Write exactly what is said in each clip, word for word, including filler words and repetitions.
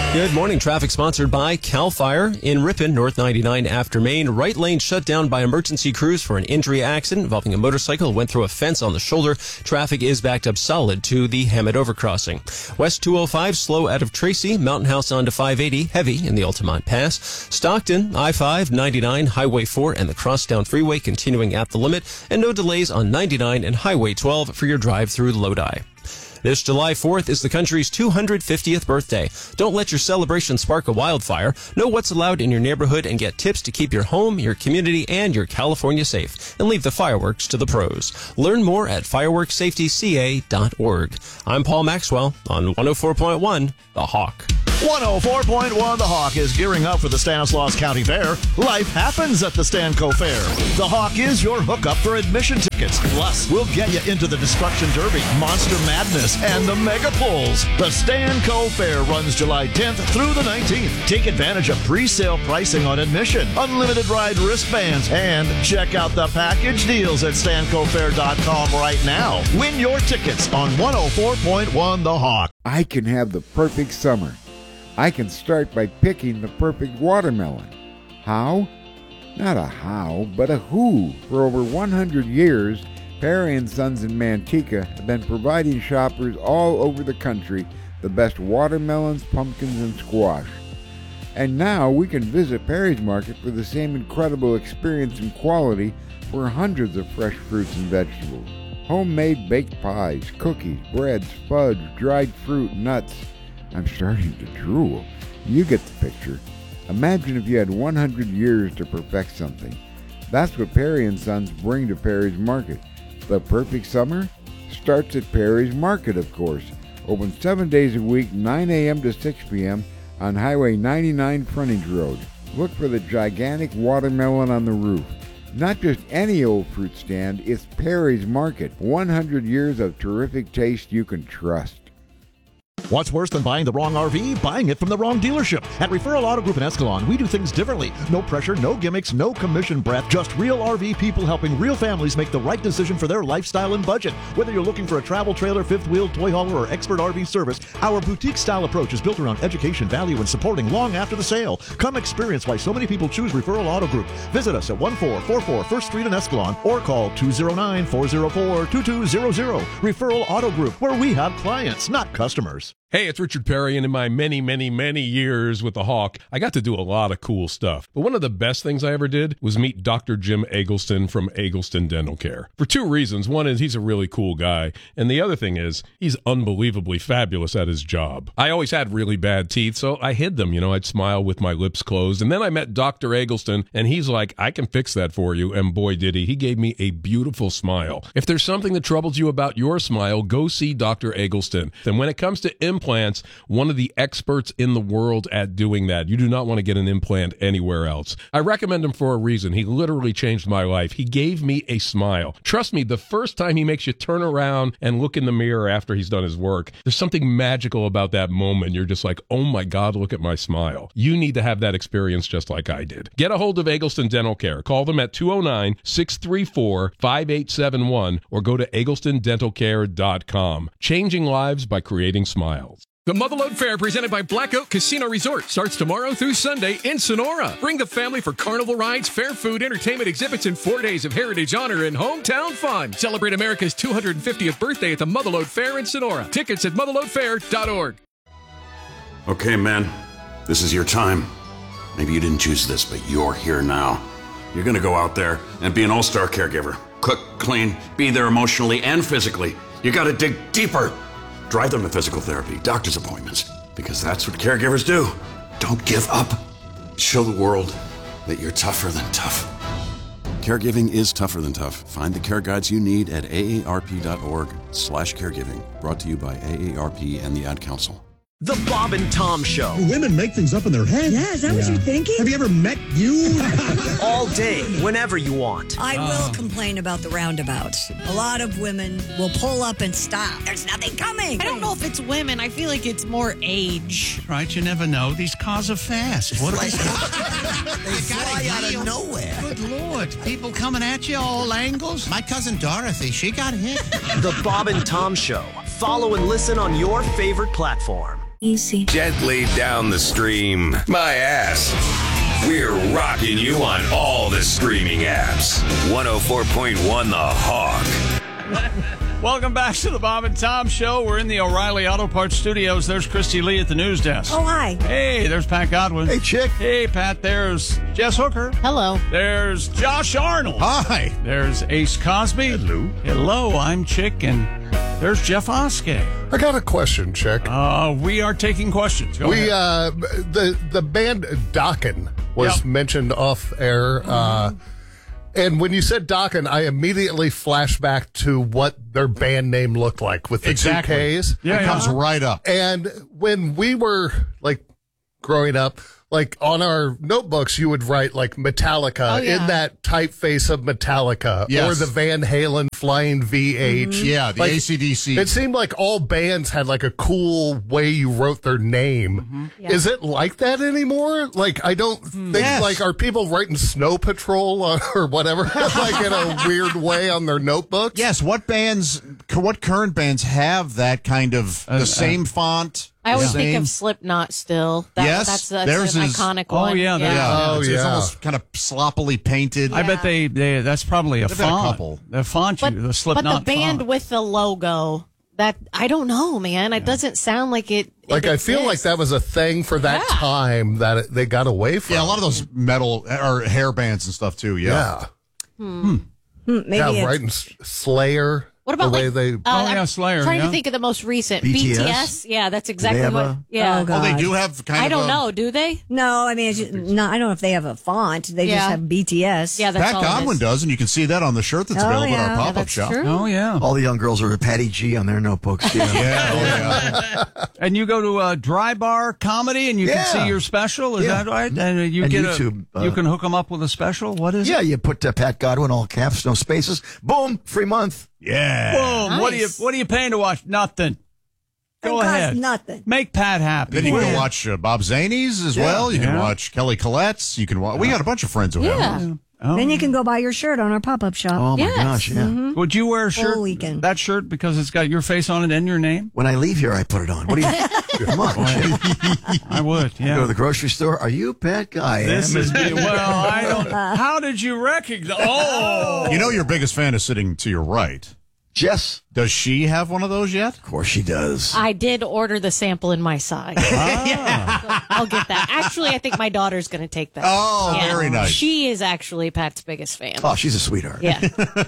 Good morning. Traffic sponsored by CAL FIRE in Ripon, North ninety-nine after Main. Right lane shut down by emergency crews for an injury accident involving a motorcycle. Went through a fence on the shoulder. Traffic is backed up solid to the Hammett overcrossing. West two oh five slow out of Tracy. Mountain House on to five eighty. Heavy in the Altamont Pass. Stockton, I five, ninety-nine, Highway four, and the Crosstown Freeway continuing at the limit. And no delays on ninety-nine and Highway twelve for your drive through Lodi. This July fourth is the country's two hundred fiftieth birthday. Don't let your celebration spark a wildfire. Know what's allowed in your neighborhood and get tips to keep your home, your community, and your California safe. And leave the fireworks to the pros. Learn more at fireworks safety c a dot org. I'm Paul Maxwell on one oh four point one, The Hawk. one oh four point one The Hawk is gearing up for the Stanislaus County Fair. Life happens at the Stanco Fair. The Hawk is your hookup for admission tickets. Plus, we'll get you into the Destruction Derby, Monster Madness, and the Mega Pulls. The Stanco Fair runs July tenth through the nineteenth. Take advantage of pre-sale pricing on admission, unlimited ride wristbands, and check out the package deals at stanco fair dot com right now. Win your tickets on one oh four point one The Hawk. I can have the perfect summer. I can start by picking the perfect watermelon. How? Not a how, but a who. For over one hundred years, Perry and Sons in Manteca have been providing shoppers all over the country the best watermelons, pumpkins, and squash. And now we can visit Perry's Market for the same incredible experience and quality for hundreds of fresh fruits and vegetables. Homemade baked pies, cookies, breads, fudge, dried fruit, nuts. I'm starting to drool. You get the picture. Imagine if you had one hundred years to perfect something. That's what Perry and Sons bring to Perry's Market. The perfect summer starts at Perry's Market, of course. Open seven days a week, nine a.m. to six p.m. on Highway ninety-nine Frontage Road. Look for the gigantic watermelon on the roof. Not just any old fruit stand, it's Perry's Market. one hundred years of terrific taste you can trust. What's worse than buying the wrong R V? Buying it from the wrong dealership. At Referral Auto Group in Escalon, we do things differently. No pressure, no gimmicks, no commission breath. Just real R V people helping real families make the right decision for their lifestyle and budget. Whether you're looking for a travel trailer, fifth wheel, toy hauler, or expert R V service, our boutique-style approach is built around education, value, and supporting long after the sale. Come experience why so many people choose Referral Auto Group. Visit us at one four four four First Street in Escalon or call two oh nine, four oh four, two two zero zero. Referral Auto Group, where we have clients, not customers. Hey, it's Richard Perry, and in my many, many, many years with the Hawk, I got to do a lot of cool stuff. But one of the best things I ever did was meet Doctor Jim Eggleston from Eggleston Dental Care. For two reasons. One is he's a really cool guy, and the other thing is he's unbelievably fabulous at his job. I always had really bad teeth, so I hid them. You know, I'd smile with my lips closed, and then I met Doctor Eggleston, and he's like, I can fix that for you, and boy did he. He gave me a beautiful smile. If there's something that troubles you about your smile, go see Doctor Eggleston. And when it comes to implants, Implants, one of the experts in the world at doing that. You do not want to get an implant anywhere else. I recommend him for a reason. He literally changed my life. He gave me a smile. Trust me, the first time he makes you turn around and look in the mirror after he's done his work, there's something magical about that moment. You're just like, oh my God, look at my smile. You need to have that experience just like I did. Get a hold of Eggleston Dental Care. Call them at two oh nine, six three four, five eight seven one or go to eggleston dental care dot com. Changing lives by creating smiles. The Motherlode Fair, presented by Black Oak Casino Resort, starts tomorrow through Sunday in Sonora. Bring the family for carnival rides, fair food, entertainment exhibits, and four days of heritage honor and hometown fun. Celebrate America's two hundred fiftieth birthday at the Motherlode Fair in Sonora. Tickets at motherlode fair dot org. Okay, man, this is your time. Maybe you didn't choose this, but you're here now. You're gonna go out there and be an all-star caregiver. Cook, clean, be there emotionally and physically. You gotta dig deeper. Drive them to physical therapy, doctor's appointments, because that's what caregivers do. Don't give up. Show the world that you're tougher than tough. Caregiving is tougher than tough. Find the care guides you need at A A R P dot org slash caregiving. Brought to you by A A R P and the Ad Council. The Bob and Tom Show. Women make things up in their head. Yeah, is that yeah. what you're thinking? Have you ever met you? All day, whenever you want. I uh. will complain about the roundabouts. A lot of women will pull up and stop. There's nothing coming. I don't know if it's women. I feel like it's more age. Right, you never know. These cars are fast. What like, they fly out of nowhere. Good Lord. People coming at you all angles. My cousin Dorothy, she got hit. The Bob and Tom Show. Follow and listen on your favorite platform. Easy. Gently down the stream. My ass. We're rocking you on all the streaming apps. one oh four point one The Hawk. Welcome back to the Bob and Tom Show. We're in the O'Reilly Auto Parts studios. There's Christy Lee at the news desk. Oh, hi. Hey, there's Pat Godwin. Hey, chick. Hey, Pat. There's Jess Hooker. Hello. There's Josh Arnold. Hi. There's Ace Cosby. Hello. Hello, I'm Chick, and there's Jeff Oskey. I got a question, Chick. Uh, we are taking questions. Go we ahead. uh, the the band Dokken was Yep. mentioned off air, uh, and when you said Dokken, I immediately flashed back to what their band name looked like with the Exactly. two Ks. Yeah, it yeah. comes right up. And when we were like growing up, like on our notebooks, you would write like Metallica Oh, yeah. in that typeface of Metallica, Yes. or the Van Halen Flying V H. Yeah, the Like, A C D C. It seemed like all bands had like a cool way you wrote their name. Yeah. Is it like that anymore? Like, I don't think, Yes. like, are people writing Snow Patrol or, or whatever, like in a weird way on their notebooks? Yes, what bands, what current bands have that kind of the Uh, same font? I always the think same- of Slipknot still. That, Yes, that's, that's theirs an is- iconic Oh, one. yeah, there- Yeah, Oh, it's, it's yeah. almost kind of sloppily painted. I bet Yeah. they, they that's probably a They've had a font. couple. The font, But, you, the but Slipknot the band font. with the logo, that I don't know, man. It doesn't sound like it. Like, it I feel like exists. that was a thing for that Yeah. time that it, they got away from. Yeah, a lot of those metal or hair bands and stuff too. Yeah. Yeah. Hmm, maybe yeah, it's- right. And S- Slayer. What about the way like, they. uh, Oh, yeah, I'm Slayer, Trying yeah. to think of the most recent B T S? B T S. Yeah, that's exactly have what. a- Yeah. Oh, God. Oh, they do have kind I of don't a, know. Do they? No, I mean, it's just, no, I don't know if they have a font. They Yeah. just have B T S. Yeah, that's Pat all it Godwin is. does, and you can see that on the shirt that's Oh, available yeah. at our Yeah, pop-up that's shop. true. Oh, yeah. All the young girls are Patty G on their notebooks. Yeah. Yeah, oh, yeah. And you go to a dry bar comedy and you Yeah. can see your special. Is Yeah. that right? And you And get YouTube, a, uh, you can hook them up with a special. What is Yeah, it? you put uh, Pat Godwin, all caps, no spaces. Boom, free month. Yeah. Boom. What are you Nice. What are you paying to watch? Nothing. Go It costs ahead. nothing. Make Pat happy. Then you Will can ya? watch uh, Bob Zanies as Yeah. well. You can Yeah. watch Kelly Colette's. You can watch. We got a bunch of friends who Yeah. have it. Oh. Then you can go buy your shirt on our pop-up shop. Oh, my Yes. gosh, yeah. Would you wear a shirt? Full weekend. That shirt because it's got your face on it and your name? When I leave here, I put it on. What do you? Come on. Chick. I would. Go to Yeah. the grocery store. Are you Pat Guy? This is well. I don't. How did you recognize? Oh. You know your biggest fan is sitting to your right. Jess. Does she have one of those yet? Of course she does. I did order the sample in my size. Ah. I'll get that. Actually, I think my daughter's going to take that. Oh, very nice. She is actually Pat's biggest fan. Oh, she's a sweetheart. Yeah.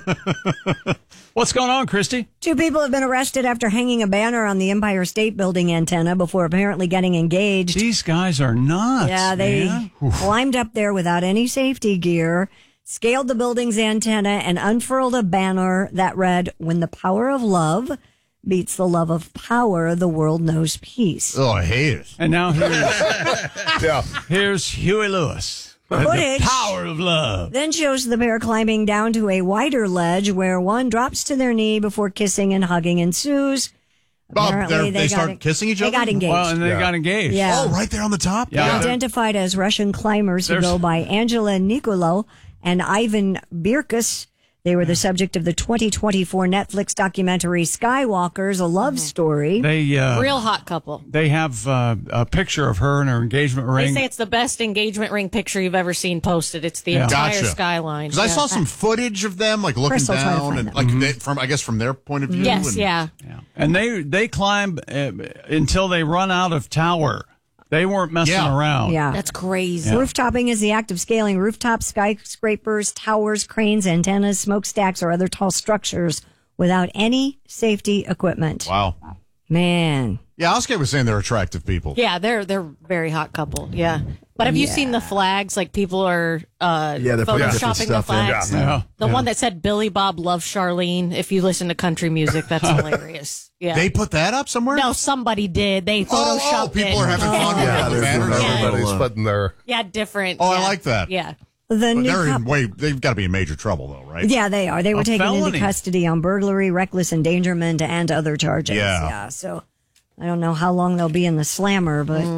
What's going on, Christy? Two people have been arrested after hanging a banner on the Empire State Building antenna before apparently getting engaged. These guys are nuts. Yeah, they man. climbed up there without any safety gear, scaled the building's antenna, and unfurled a banner that read, "When the power of love beats the love of power, the world knows peace." Oh, I hate it. And now here's Yeah. here's Huey Lewis. The Footage power of love. then shows the pair climbing down to a wider ledge where one drops to their knee before kissing and hugging ensues. Bob, Apparently, they're- they got start en- kissing each They other? got engaged. Well, and they Yeah. got engaged. Yeah. Oh, right there on the top? Yeah. They're Yeah. identified as Russian climbers who There's- go by Angela Nicolo and Ivan Birkus. They were the subject of the twenty twenty-four Netflix documentary Skywalkers, a love story. They uh, Real hot couple. they have uh, a picture of her in her engagement They ring. say it's the best engagement ring picture you've ever seen posted. It's the Yeah. entire Gotcha. skyline. Because I Yeah. saw some footage of them, like looking Crystal tried to down, find and it. like they, from I guess from their point of view. Yes, and, yeah. Yeah. And they they climb uh, until they run out of tower. They weren't messing Yeah. around. Yeah. That's crazy. Rooftopping is the act of scaling rooftops, skyscrapers, towers, cranes, antennas, smokestacks, or other tall structures without any safety equipment. Wow. Man. Yeah, Oscar was saying they're attractive people. Yeah, they're they're very hot couple. Yeah. But have you Yeah. seen the flags? Like people are uh, Yeah, they're putting different photoshopping the stuff in. flags. Yeah. Yeah. The Yeah. one that said Billy Bob loves Charlene. If you listen to country music, that's hilarious. Yeah. They put that up somewhere? no, somebody did. They Oh, photoshopped oh, people it. are having fun with Yeah, the there's banners. Yeah. everybody's Uh, putting their. Yeah, different. Oh, I yeah. like that. Yeah. The But new they're in couple. way, they've got to be in major trouble, though, right? Yeah, they are. They were A taken felony. into custody on burglary, reckless endangerment, and other charges. Yeah. So I don't know how long they'll be in the slammer, but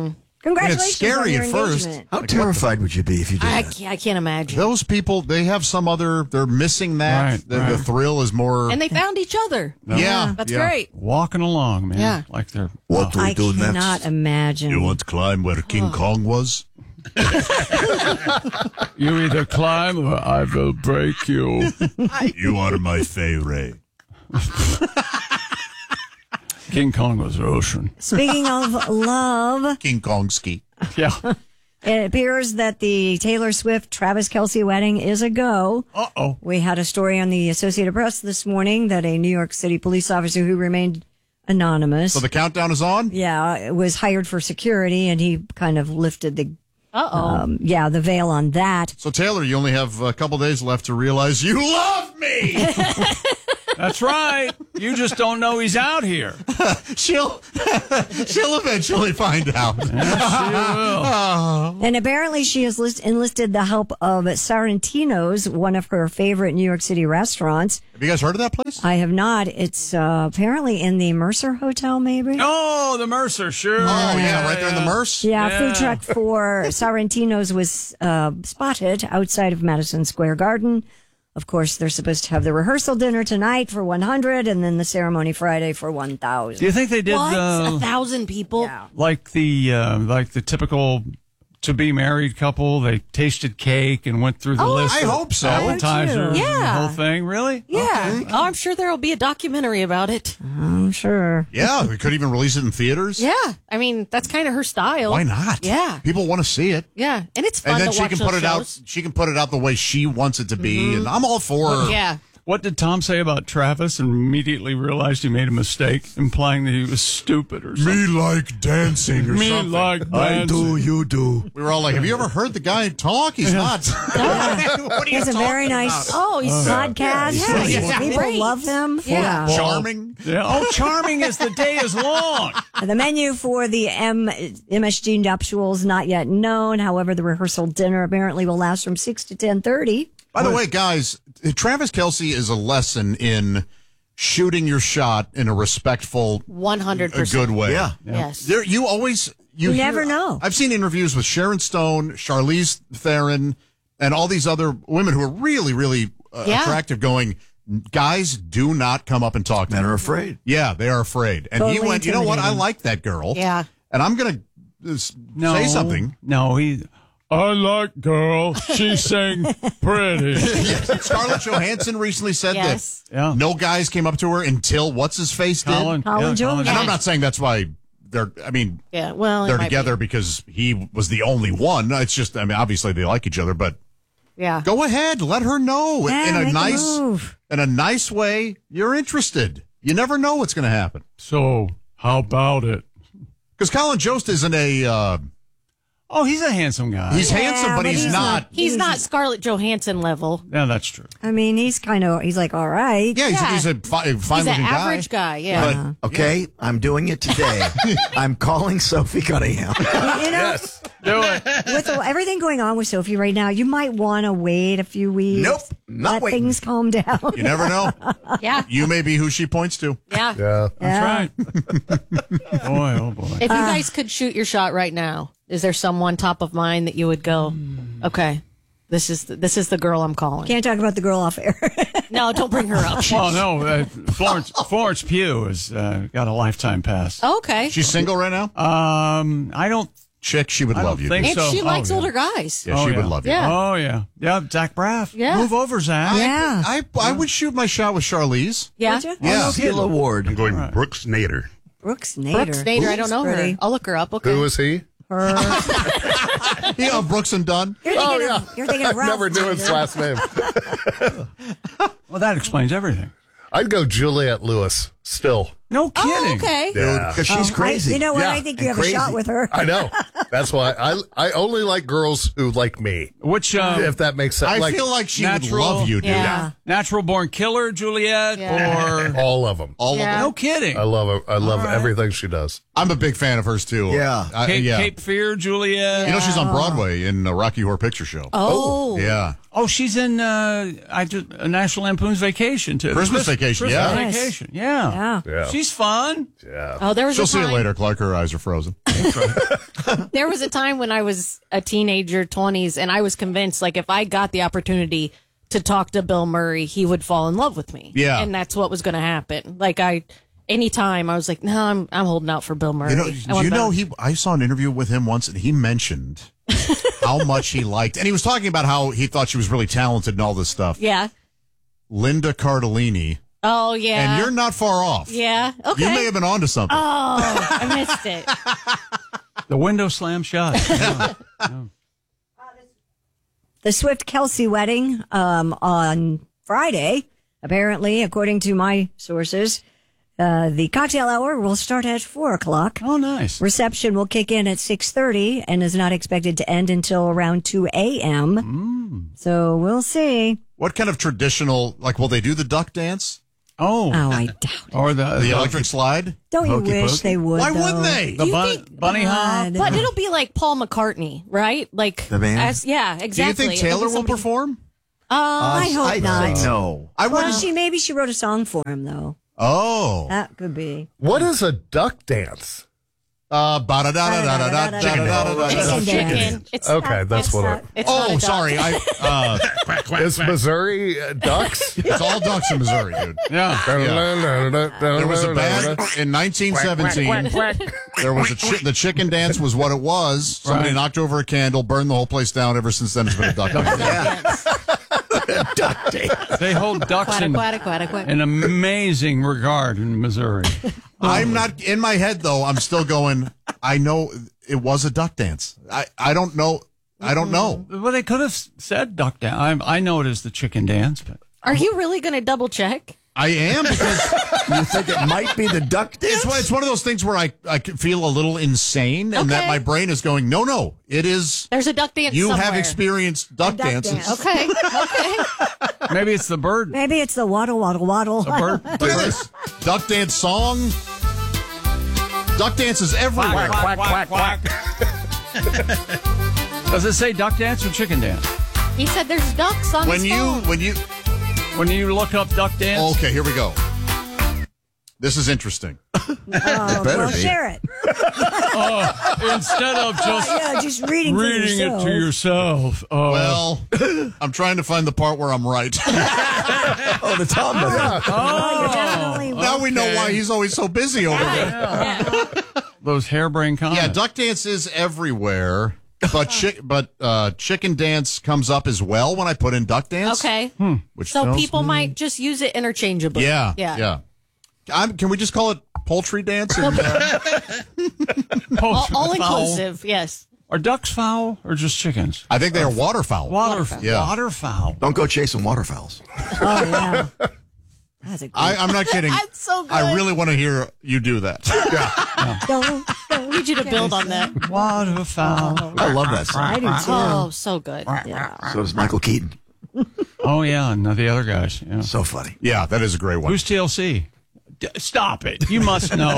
Congratulations it's scary on your at first. engagement. How terrified would you be if you did I that? can't, I can't imagine. Those people, they have some other, they're missing that. Right, the, right. the thrill is more. And they found each other. Yeah. That's yeah. great. Walking along, man. Yeah. Like they're. What do we I do cannot next? imagine. You want to climb where King Kong was? You either climb or I will break you. You are my favorite. King Kong was Russian. Speaking of love, King Kong ski. Yeah. it appears that the Taylor Swift Travis Kelce wedding is a go. Uh oh. We had a story on the Associated Press this morning that a New York City police officer who remained anonymous, So the countdown is on? yeah, was hired for security, and he kind of lifted the, Uh-oh. um, yeah, the veil on that. So, Taylor, you only have a couple days left to realize you love me. That's right. You just don't know he's out here. she'll she'll eventually find out. And apparently she has list- enlisted the help of Sorrentino's, one of her favorite New York City restaurants. Have you guys heard of that place? I have not. It's uh, apparently in the Mercer Hotel, maybe? Oh, the Mercer, sure. Oh, yeah, right there in the Merce. Yeah, Yeah. food truck for Sorrentino's was uh, spotted outside of Madison Square Garden. Of course, they're supposed to have the rehearsal dinner tonight for one hundred and then the ceremony Friday for one thousand. Do you think they did What? uh, A thousand people? like the uh, like the typical to be married couple? They tasted cake and went through the Oh, list. I of hope so. Appetizers, Yeah. and the whole thing. Really? Yeah. Oh, I'm sure there will be a documentary about it. I'm sure. Yeah, we could even release it in theaters. Yeah. I mean, that's kind of her style. Why not? Yeah. People want to see it. Yeah. And it's fun And then to she watch can those put it shows. out. She can put it out the way she wants it to be, Mhm. and I'm all for. Yeah. What did Tom say about Travis and immediately realized he made a mistake, implying that he was stupid or something? Me like dancing or Me something. like I do, dancing. you do. We were all like, "Have you ever heard the guy talk? He's not." What are He you has a talking very nice about? Oh, he's podcast. Yeah, People yeah. People Great. love him. Yeah. Charming. Yeah. Oh, charming as the day is long. And the menu for the M- MSG nuptials not yet known. However, the rehearsal dinner apparently will last from six to ten thirty. By the way, guys, Travis Kelce is a lesson in shooting your shot in a respectful, one hundred a percent. good way. Yeah. Yes. There, you always you, You hear- never know. I've seen interviews with Sharon Stone, Charlize Theron, and all these other women who are really, really uh, Yeah. attractive. Going, guys, do not come up and talk to Men me. are afraid. Yeah, they are afraid. And he Totally went, you know what? I intimidating. like that girl. Yeah. And I'm gonna uh, No, say something. No, he. I like girl. She sang pretty. Scarlett Johansson recently said Yes. that Yeah. no guys came up to her until what's his face did. Colin, Colin yeah, Jones. And I'm not saying that's why they're. I mean, Yeah. Well, it they're might together be. because he was the only one. It's just, I mean, obviously they like each other, but Yeah. go ahead, let her know Yeah, in a make a nice, move. in a nice way. You're interested. You never know what's going to happen. So, how about it? Because Colin Jost isn't a. Uh, Oh, he's a handsome guy. he's Yeah, handsome, but, but he's, he's not. not- He's not Scarlett Johansson level. Yeah, that's true. I mean, he's kind of, he's like, all right. Yeah, he's, Yeah. he's a fi- fine He's an looking guy. average guy. Yeah. But Okay, I'm doing it today. I'm calling Sophie Cunningham. You know, Do it. with everything going on with Sophie right now, you might want to wait a few weeks. Nope, not let waiting. things calm down. you never know. Yeah. You may be who she points to. Yeah. Yeah. Yeah. That's right. Boy, oh boy. If you guys could shoot your shot right now, is there someone top of mind that you would go, okay, this is the, this is the girl I'm calling? Can't talk about the girl off air. No, don't bring her up. Well, no, uh, Florence Florence Pugh has uh, got a lifetime pass. Okay. She's single right now? Um, I don't. Chick, she would I love don't you. think dude. And so. she Oh, likes yeah. older guys. Yeah, Oh, she yeah. would love you. Yeah. Oh yeah, yeah. Zach Braff. Yeah. Move over, Zach. Yeah. I, I would shoot my shot with Charlize. Yeah. Would you? Yeah. Skill award. I'm going Brooks Nader. Brooks Nader. Brooks Nader. I don't know Pretty. her. I'll look her up. Okay. Who is he? Her. Yeah, Brooks and Dunn. You're thinking Oh, yeah. of, you're thinking I of Ralph never knew his Nader. last name. Well, that explains everything. I'd go Juliette Lewis still. No Oh, kidding. okay. Yeah. Because she's I- crazy. you know what? Yeah, I think you and have a shot crazy. with her. I know. That's why I I only like girls who like me. Which uh, If that makes sense. I feel like she natural- would love you, dude. Yeah. natural born killer, Juliet, Yeah. or All of them. All Yeah. of no them. kidding. I love her. I love All right. everything she does. I'm a big fan of hers, too. Yeah. I- Cape, yeah. Cape Fear, Juliet. You know, she's on Broadway in a Rocky Horror Picture Show. Oh. Yeah. Oh, she's in uh, I just, uh, National Lampoon's Vacation too. Christmas Vacation, Christmas yeah. Yes. Vacation, yeah. Yeah. Yeah. She's fun. Yeah. Oh, there was She'll a see time. it later, Clark. Her eyes are frozen. There was a time when I was a teenager, twenties, and I was convinced, like, if I got the opportunity to talk to Bill Murray, he would fall in love with me. Yeah. And that's what was going to happen. Like, I, anytime I was like, no, I'm, I'm holding out for Bill Murray. You know, I do want you know Bill. he? I saw an interview with him once, and he mentioned how much he liked, and he was talking about how he thought she was really talented and all this stuff. Yeah. Linda Cardellini. Oh, yeah. And you're not far off. Yeah. Okay. You may have been onto something. Oh, I missed it. The window slam shot. Yeah. The Swift Kelsey wedding um, on Friday, apparently, according to my sources, uh, the cocktail hour will start at four o'clock. Oh, nice. Reception will kick in at six thirty and is not expected to end until around two a.m. Mm. So we'll see. What kind of traditional, like, will they do the duck dance? Oh. Oh, I doubt it. Or the, The electric slide? Don't you Hokey wish pokey? they would? Why though? wouldn't they? The You bun- think- bunny hop. God. But it'll be like Paul McCartney, right? Like The band? As, yeah, Do exactly. you think It'll be Taylor will somebody- perform? Uh, I hope I'd not. say no. I Well, wouldn't. she maybe she wrote a song for him though. Oh. That could be. What is a duck dance? Uh, ba-da-da-da-da-da-da-da-da-da-da. Chicken chicken. dance. It's Okay, not, that's it's what not, it- it's not a Oh, duck. sorry. I, uh, Is Missouri uh, ducks? it's all ducks in Missouri, dude. Yeah. There was a band in nineteen seventeen. There was a chi- the chicken dance was what it was. Somebody Right. knocked over a candle, burned the whole place down. Ever since then, it's been a duck dance. Duck dance. They hold ducks Quack, in, quack, quack, quack. in amazing regard in Missouri. I'm not in my head though. I'm still going. I know it was a duck dance. I, I don't know. I don't know. Well, they could have said duck dance. I, I know it is the chicken dance, but Are you really going to double check? I am because You think it might be the duck dance? it's one- it's one of those things where I I can feel a little insane, and that Okay. my brain is going, no, no, it is. There's a duck dance You somewhere. have experienced duck, duck dances. dance. Okay, okay. maybe it's the bird. Maybe it's the waddle waddle waddle. The bird. Look at this duck dance song. Duck dance is everywhere. Quack, quack, quack, Does it say duck dance or chicken dance? He said there's ducks on When his you phone. when you When you look up duck dance? okay, here we go. This is interesting. Oh, well, be. share it. Oh, instead of just Yeah, just reading, for reading it yourself. to yourself. Oh. Well, I'm trying to find the part where I'm right. Oh, the Tom does. Oh, you're definitely Now we know Okay. why he's always so busy over there. Those harebrained comments. Yeah, duck dance is everywhere, but chick, but uh, chicken dance comes up as well when I put in duck dance. Okay. Which So tells people me- might just use it interchangeably. Yeah, Yeah. yeah. I'm, can we just call it poultry dance? And, uh, All, all Fowl. inclusive, yes. Are ducks fowl or just chickens? I think they are waterfowl. Waterfowl. Yeah. Waterfowl. Don't go chasing waterfowls. Oh, yeah. That's a good I, I'm not kidding. That's so good. I really want to hear you do that. Don't, I need you to build on that. Waterfowl. I love that I song. do too. Oh, so good. Yeah. So does Michael Keaton. Oh, yeah, and the other guys. Yeah. So funny. Yeah, that is a great one. Who's T L C? D- stop it. You must know.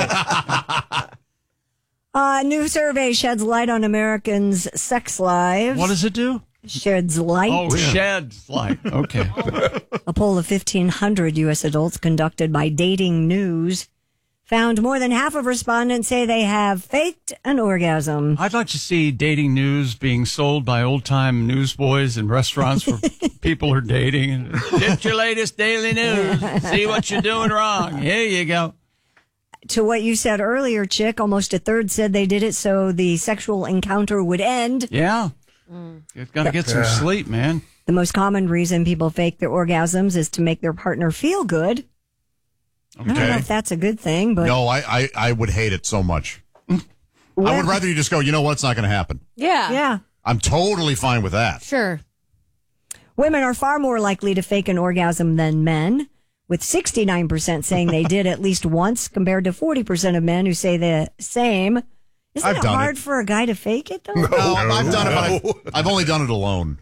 A new survey sheds light on Americans' sex lives. What does it do? Sheds light. Oh, sheds light. Okay. A poll of fifteen hundred U S adults conducted by Dating News found more than half of respondents say they have faked an orgasm. I'd like to see dating news being sold by old-time newsboys in restaurants for people who are dating. Get your latest daily news. See what you're doing wrong. Here you go. To what you said earlier, Chick, almost a third said they did it so the sexual encounter would end. Yeah. You've got to get some sleep, man. The most common reason people fake their orgasms is to make their partner feel good. I don't know Okay. if that's a good thing, but No, I, I, I would hate it so much. I would rather you just go, you know what, it's not going to happen. Yeah. yeah. I'm totally fine with that. Sure. Women are far more likely to fake an orgasm than men, with sixty-nine percent saying they did at least once compared to forty percent of men who say the same. Isn't I've it done hard it. for a guy to fake it, though? No, I've done it, but I've, I've only done it alone.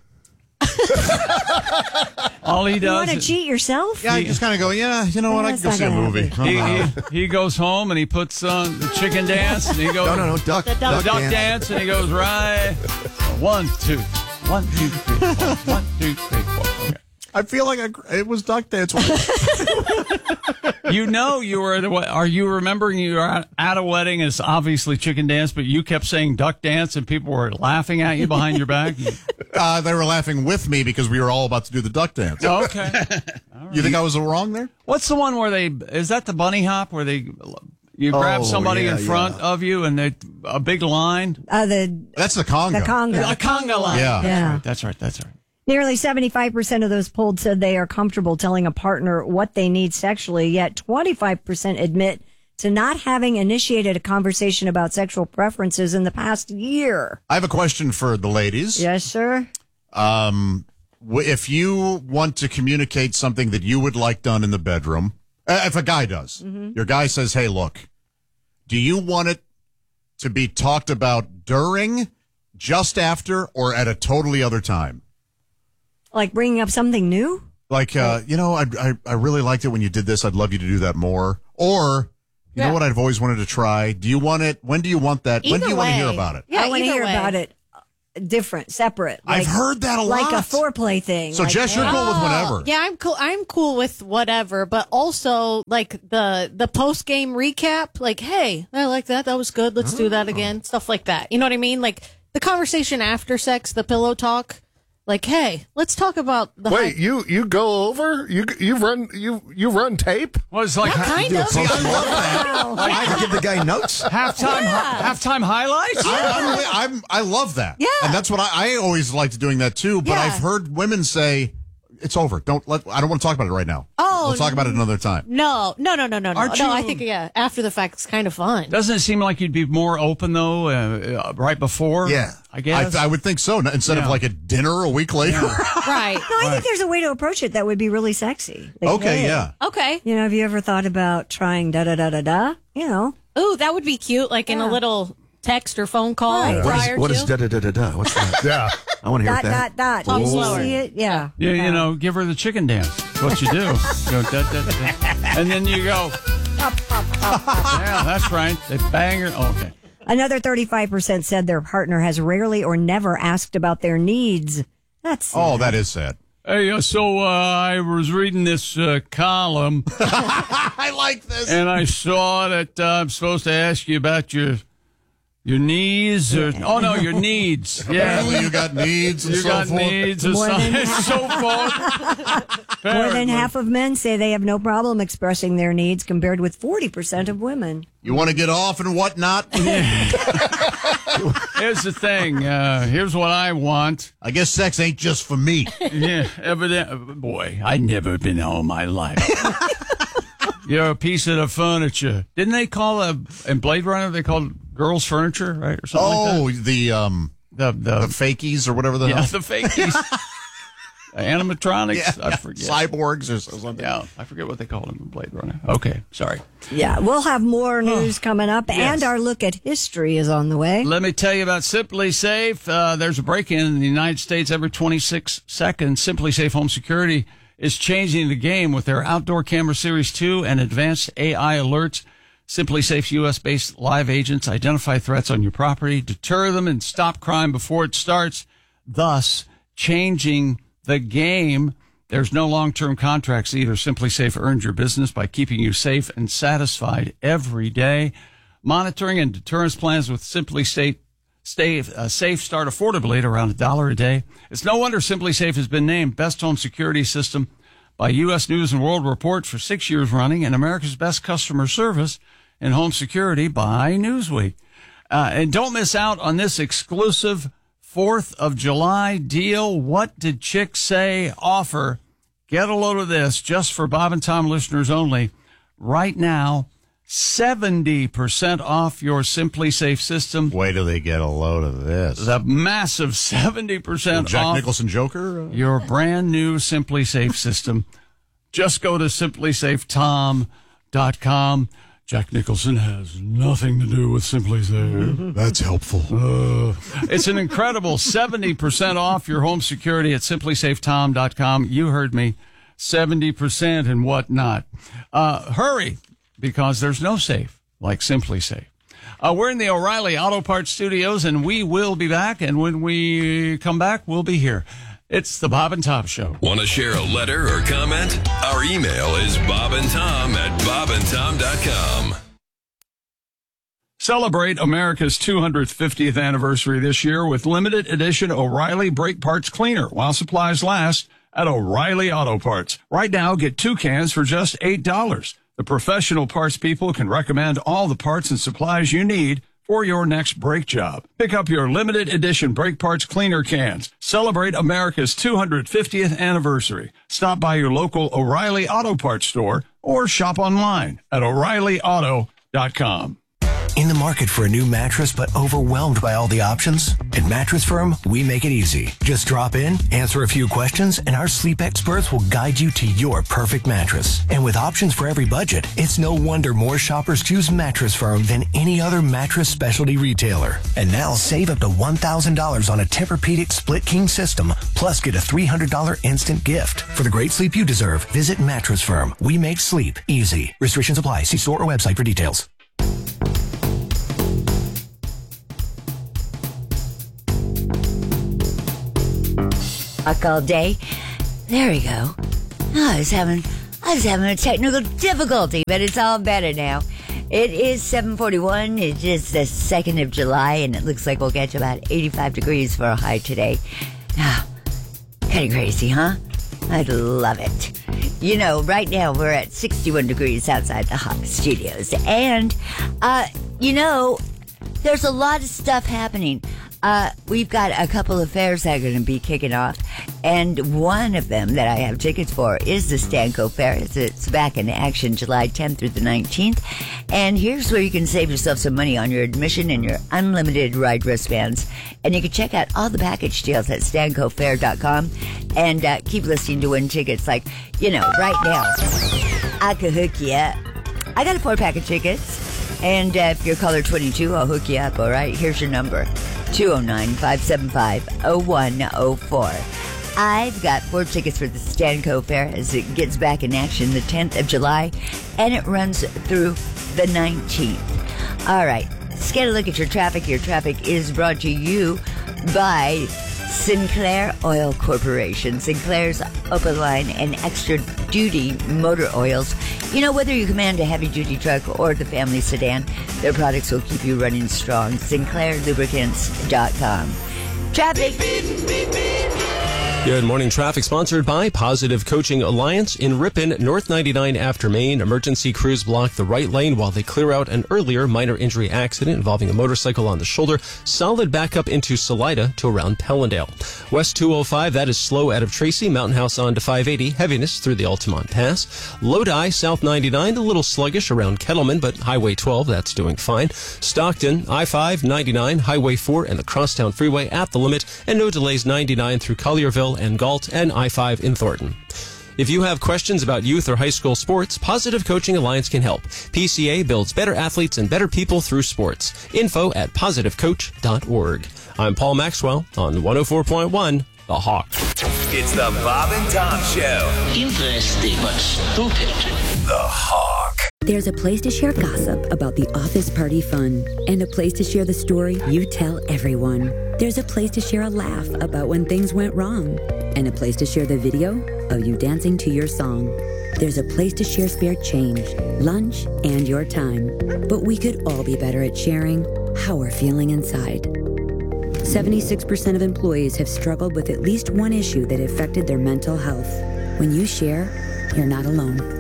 All he You does want to is cheat yourself? Yeah, I just kind of go, yeah, you know what, I That's can go not see a gonna movie. happen. he, he, he goes home and he puts on the chicken dance and he goes No, no, no, duck. The duck the duck dance and he goes right one two one two three four one two three four. Okay. I feel like I, it was duck dance. You know, you were at a, we- are you remembering you were at- at a wedding? It's obviously chicken dance, but you kept saying duck dance and people were laughing at you behind your back. Uh, they were laughing with me because we were all about to do the duck dance. Oh, okay. You think I was wrong there? What's the one where they, is that the bunny hop where they, you grab Oh, somebody yeah, in front yeah. of you and they, a big line? Uh, the That's the conga. the conga. A conga line. Yeah. Yeah. That's right. That's right. Nearly seventy-five percent of those polled said they are comfortable telling a partner what they need sexually, yet twenty-five percent admit to not having initiated a conversation about sexual preferences in the past year. I have a question for the ladies. Yes, sir. Um, w- if you want to communicate something that you would like done in the bedroom, uh, if a guy does, Mhm. your guy says, hey, look, do you want it to be talked about during, just after, or at a totally other time? Like bringing up something new? Like, uh, you know, I, I I really liked it when you did this. I'd love you to do that more. Or, you Yeah. know what I've always wanted to try? Do you want it? When do you want that? when do Either you want to hear way. about it? I want to either hear way. about it uh, different, separate. I've heard that a Like lot. a foreplay thing. So, like, Jess, you're cool with whatever. Yeah, I'm cool. I'm cool with whatever, but also like the the post game recap. Like, hey, I like that. That was good. Let's do that again. Stuff like that. You know what I mean? Like the conversation after sex, the pillow talk. Like, hey, let's talk about the. Wait, you you go over? You you run you you run tape? Well, it's like Yeah, kind of. See, I love that. I give the guy notes. halftime Yeah. halftime highlights. I, I'm, I'm, I love that. Yeah. And that's what I, I always liked doing that too. But Yeah. I've heard women say, it's over. Don't let, I don't want to talk about it right now. Oh, We'll talk about it another time. No, no, no, no, no, no. Aren't No, you- I think yeah. After the fact, it's kind of fun. Doesn't it seem like you'd be more open though, uh, uh, right before? Yeah. I guess. I, I would think so. Instead of Yeah. like a dinner a week later. Right. No, I think there's a way to approach it that would be really sexy. Like, Okay, hey, yeah. Okay. You know, have you ever thought about trying da da da da da? You know, Ooh, that would be cute. Like in a Yeah. little text or phone call Right. What prior is, what to. is da da da da da? What's that? Yeah. I want to hear dot that. dot dot. Talk You slower. see it? Yeah. You, you know, give her the chicken dance. That's what you do. You go, da, da, da. And then you go, Pop, pop, pop, pop. yeah, that's right. They bang her. Oh, okay. Another thirty-five percent said their partner has rarely or never asked about their needs. That's Oh, that is sad. Hey, uh, so uh, I was reading this uh, column, I like this. and I saw that uh, I'm supposed to ask you about your your knees. Or, oh no, your needs. Apparently Yeah, you got needs and you so got forth. needs or More than- something. So forth. More than half of men say they have no problem expressing their needs, compared with forty percent of women. You want to get off and whatnot? Here's the thing. Uh, here's what I want. I guess sex ain't just for me. Yeah, evident. Boy, I've never been all my life. You're a piece of the furniture. Didn't they call a in Blade Runner? They called girls furniture, right, or something Oh, like the um, that. The the the fakies or whatever the yeah, hell. the fakies, animatronics. Yeah, I forget. cyborgs or something. Yeah, I forget what they called them in Blade Runner. Okay, sorry. Yeah, we'll have more news coming up, Yes. and our look at history is on the way. Let me tell you about Simply Safe. Uh, there's a break-in in the United States every twenty-six seconds. Simply Safe Home Security is changing the game with their Outdoor Camera Series two and advanced A I alerts. Simply Safe's U S-based live agents identify threats on your property, deter them, and stop crime before it starts, thus changing the game. There's no long-term contracts either. Simply Safe earns your business by keeping you safe and satisfied every day. Monitoring and deterrence plans with Simply Safe Stay uh, safe start affordably at around a dollar a day. It's no wonder Simply Safe has been named Best Home Security System by U S News and World Report for six years running, and America's Best Customer Service in Home Security by Newsweek. Uh, and don't miss out on this exclusive fourth of July deal. What did Chick Say offer? Get a load of this just for Bob and Tom listeners only. Right now, seventy percent off your Simply Safe system. Wait till they get a load of this. The massive seventy percent Jack off Nicholson Joker? your brand new Simply Safe system. Just go to simply safe tom dot com. Jack Nicholson has nothing to do with Simply Safe. That's helpful. Uh, it's an incredible seventy percent off your home security at simply safe tom dot com. You heard me. seventy percent and whatnot. Uh, hurry, because there's no safe like Simply Safe. Uh, we're in the O'Reilly Auto Parts Studios, and we will be back. And when we come back, we'll be here. It's the Bob and Tom Show. Want to share a letter or comment? Our email is bobandtom at bob and tom dot com. Celebrate America's two hundred fiftieth anniversary this year with limited edition O'Reilly Brake Parts Cleaner while supplies last at O'Reilly Auto Parts. Right now, get two cans for just eight dollars. The professional parts people can recommend all the parts and supplies you need for your next brake job. Pick up your limited edition brake parts cleaner cans. Celebrate America's two hundred fiftieth anniversary. Stop by your local O'Reilly Auto Parts store or shop online at o'reilly auto dot com. In the market for a new mattress but overwhelmed by all the options? At Mattress Firm, we make it easy. Just drop in, answer a few questions, and our sleep experts will guide you to your perfect mattress. And with options for every budget, it's no wonder more shoppers choose Mattress Firm than any other mattress specialty retailer. And now save up to one thousand dollars on a Tempur-Pedic split king system, plus get a three hundred dollars instant gift. For the great sleep you deserve, visit Mattress Firm. We make sleep easy. Restrictions apply. See store or website for details. Talk all day. There we go. Oh, I was having, I was having a technical difficulty, but it's all better now. It is seven forty-one. It's just the second of July, and it looks like we'll get to about eighty-five degrees for a high today. Oh, kind of crazy, huh? I'd love it. You know, right now we're at sixty-one degrees outside the Hawk Studios, and uh, you know, there's a lot of stuff happening. Uh, we've got a couple of fairs that are going to be kicking off, and one of them that I have tickets for is the Stanco Fair. It's, it's back in action July tenth through the nineteenth, and here's where you can save yourself some money on your admission and your unlimited ride wristbands. And you can check out all the package deals at stanco fair dot com, and uh, keep listening to win tickets. Like, you know, right now, I could hook you up. I got a four-pack of tickets, and uh, if you're caller twenty-two, I'll hook you up, all right? Here's your number. two oh nine, five seven five, oh one oh four. I've got four tickets for the Stanco Fair as it gets back in action the tenth of July, and it runs through the nineteenth. All right, let's get a look at your traffic. Your traffic is brought to you by Sinclair Oil Corporation. Sinclair's open line and extra duty motor oils. You know, whether you command a heavy duty truck or the family sedan, their products will keep you running strong. Sinclair Lubricants dot com. Traffic. Good morning. Traffic sponsored by Positive Coaching Alliance in Ripon, North ninety-nine after Main. Emergency crews block the right lane while they clear out an earlier minor injury accident involving a motorcycle on the shoulder. Solid backup into Salida to around Pellendale. West two oh five, that is slow out of Tracy. Mountain House on to five eighty. Heaviness through the Altamont Pass. Lodi, South ninety-nine, a little sluggish around Kettleman, but Highway twelve, that's doing fine. Stockton, I five, ninety-nine, Highway four, and the Crosstown Freeway at the limit. And no delays ninety-nine through Collierville and Galt, and I five in Thornton. If you have questions about youth or high school sports, Positive Coaching Alliance can help. P C A builds better athletes and better people through sports. Info at positive coach dot org. I'm Paul Maxwell on one oh four point one, The Hawk. It's the Bob and Tom Show. Interesting, but stupid. The Hawk. There's a place to share gossip about the office party fun, and a place to share the story you tell everyone. There's a place to share a laugh about when things went wrong, and a place to share the video of you dancing to your song. There's a place to share spare change, lunch, and your time. But we could all be better at sharing how we're feeling inside. seventy-six percent of employees have struggled with at least one issue that affected their mental health. When you share, you're not alone.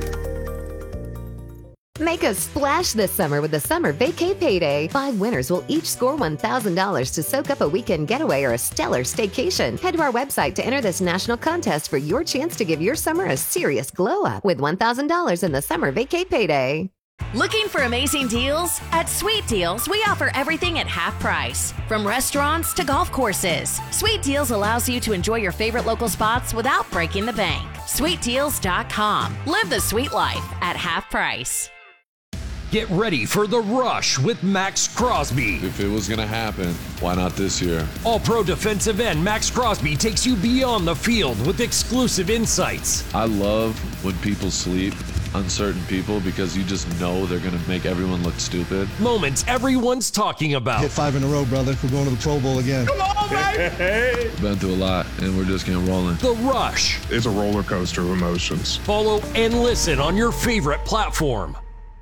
Make a splash this summer with the Summer Vacay Payday. Five winners will each score one thousand dollars to soak up a weekend getaway or a stellar staycation. Head to our website to enter this national contest for your chance to give your summer a serious glow up with one thousand dollars in the Summer Vacay Payday. Looking for amazing deals? At Sweet Deals, we offer everything at half price. From restaurants to golf courses, Sweet Deals allows you to enjoy your favorite local spots without breaking the bank. sweet deals dot com. Live the sweet life at half price. Get ready for the rush with Max Crosby. If it was going to happen, why not this year? All-Pro defensive end Max Crosby takes you beyond the field with exclusive insights. I love when people sleep, uncertain people, because you just know they're going to make everyone look stupid. Moments everyone's talking about. Hit five in a row, brother. We're going to the Pro Bowl again. Come on! go, baby! Been through a lot, and we're just getting rolling. The Rush. It's a roller coaster of emotions. Follow and listen on your favorite platform.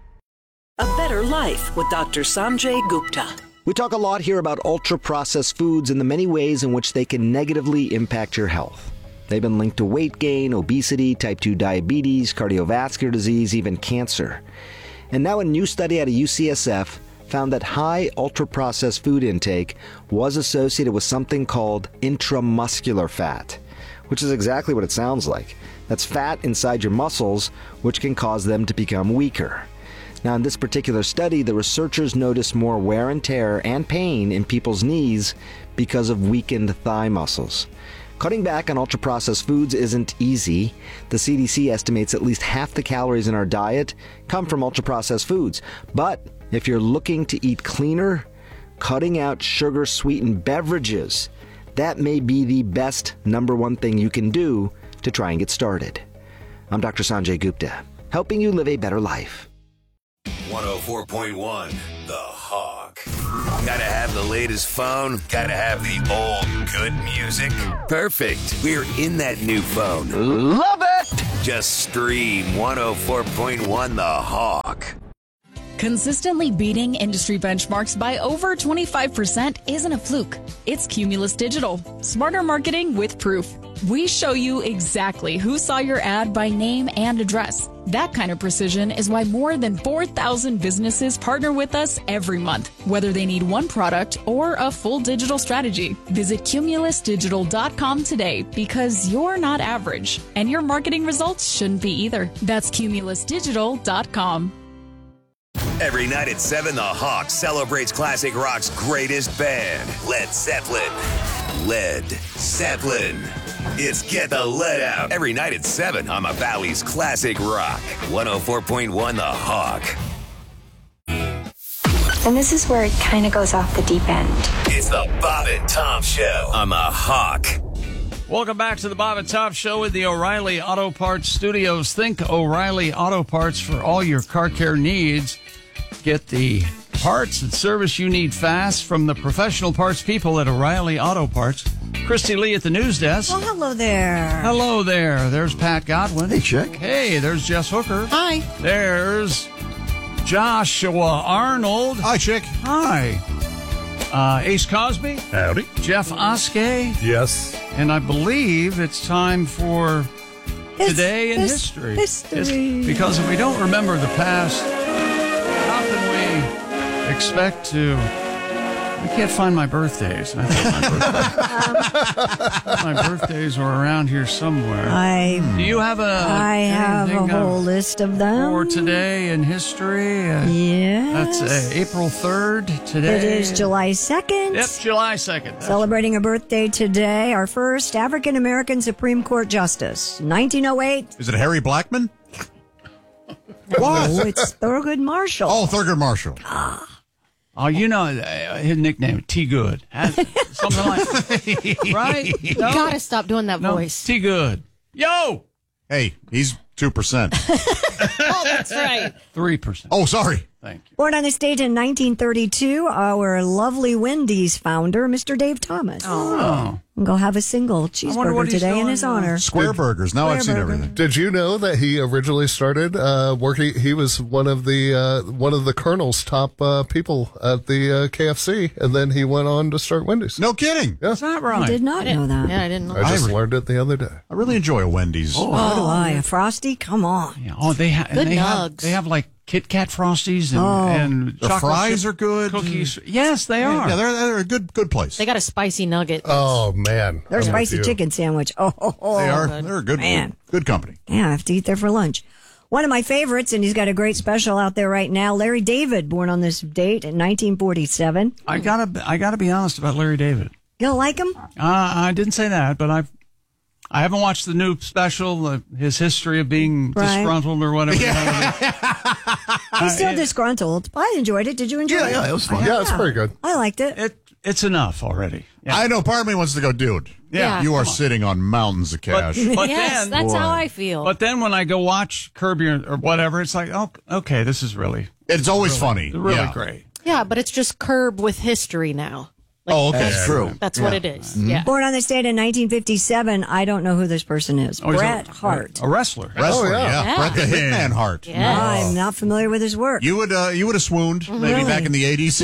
A Better Life with Doctor Sanjay Gupta. We talk a lot here about ultra-processed foods and the many ways in which they can negatively impact your health. They've been linked to weight gain, obesity, type two diabetes, cardiovascular disease, even cancer. And now a new study out of U C S F found that high ultra-processed food intake was associated with something called intramuscular fat, which is exactly what it sounds like. That's fat inside your muscles, which can cause them to become weaker. Now, in this particular study, the researchers noticed more wear and tear and pain in people's knees because of weakened thigh muscles. Cutting back on ultra-processed foods isn't easy. The C D C estimates at least half the calories in our diet come from ultra-processed foods. But if you're looking to eat cleaner, cutting out sugar-sweetened beverages, that may be the best number one thing you can do to try and get started. I'm Doctor Sanjay Gupta, helping you live a better life. one oh four point one, The Hawk. Gotta have the latest phone, gotta have the old good music. Perfect. We're in that new phone. Love it! Just stream one oh four point one The Hawk. Consistently beating industry benchmarks by over twenty-five percent isn't a fluke. It's Cumulus Digital. Smarter marketing with proof. We show you exactly who saw your ad by name and address. That kind of precision is why more than four thousand businesses partner with us every month, whether they need one product or a full digital strategy. Visit cumulus digital dot com today because you're not average, and your marketing results shouldn't be either. That's cumulus digital dot com. Every night at seven, The Hawk celebrates classic rock's greatest band, Led Zeppelin. Led Zeppelin. It's Get the Lead Out. Every night at seven on the Valley's Classic Rock. one oh four point one The Hawk. And this is where it kind of goes off the deep end. It's the Bob and Tom Show on The Hawk. Welcome back to the Bob and Tom Show with the O'Reilly Auto Parts Studios. Think O'Reilly Auto Parts for all your car care needs. Get the parts and service you need fast from the professional parts people at O'Reilly Auto Parts. Christy Lee at the news desk. Oh, hello there. Hello there. There's Pat Godwin. Hey, Chick. Hey, there's Jess Hooker. Hi. There's Joshua Arnold. Hi, Chick. Hi. Uh, Ace Cosby. Howdy. Jeff Oskey. Yes. And I believe it's time for His, Today in his, History. History. It's- because if we don't remember the past, how can we expect to... I can't find my birthdays. I thought my, birthdays, my birthdays were around here somewhere. I, Do you have a... I have a anything, whole uh, list of them. For today in history? Uh, Yes. That's uh, April third today. It is July second. Yep, July second. That's Celebrating a birthday today, our first African American Supreme Court Justice, nineteen oh eight. Is it Harry Blackman? What? No, it's Thurgood Marshall. Oh, Thurgood Marshall. Oh, you know, uh, his nickname, T. Good. Has- Something like right? You No? gotta stop doing that No, voice. T. Good. Yo! Hey, he's two percent. Oh, that's right. three percent. Oh, sorry. Thank you. Born on this date in nineteen thirty-two, our lovely Wendy's founder, Mister Dave Thomas. Oh. We'll go have a single wonder what cheeseburger he's today in doing his now. honor. Square burgers. Now I've seen Square burger. everything. Did you know that he originally started uh, working? He was one of the uh, one of the Colonel's top uh, people at the uh, K F C, and then he went on to start Wendy's. No kidding. Yeah, Is that I right? did not know that. Yeah, I didn't know. I just I- learned it the other day. I really enjoy a Wendy's. Oh, Oh, do I? A Frosty? Come on. yeah. Oh, they, ha- and Good they have nugs. they have like Kit Kat Frosties and, Oh. and The chocolate fries chip are good. cookies. Yes, they are. Yeah, they're, they're a good good place. They got a spicy nugget. Oh man, Their I'm with spicy you. chicken sandwich. Oh, oh, oh. they are. good. They're a good Man. good company. Yeah, I have to eat there for lunch. One of my favorites, and he's got a great special out there right now. Larry David, born on this date in nineteen forty-seven. I gotta I gotta be honest about Larry David. You don't like him? Uh, I didn't say that, but I've I haven't watched the new special, uh, his history of being Right. disgruntled or whatever. He's still disgruntled. I enjoyed it. Did you enjoy Yeah, it? yeah, it was fun. Yeah, it's pretty good. I liked it. It it's enough already. Yeah. I know part of me wants to go, dude. Yeah, you are come on. sitting on mountains of cash. But, but yes, then, that's boy. how I feel. but then when I go watch Kirby or, or whatever, it's like, oh, okay, this is really it's always funny. really yeah. great. yeah, but it's just Curb with history now. Like, Oh, okay. That's Yeah, true. right. That's Yeah. what it is. Mm-hmm. Yeah. Born on this date in nineteen fifty-seven. I don't know who this person is. Oh, he's Bret a, Hart. A wrestler. Wrestler, Oh, yeah. yeah. Yeah. Bret the Hitman Hart. Yeah. I'm not familiar with his work. You would uh, you would have swooned maybe Really? back in the eighties.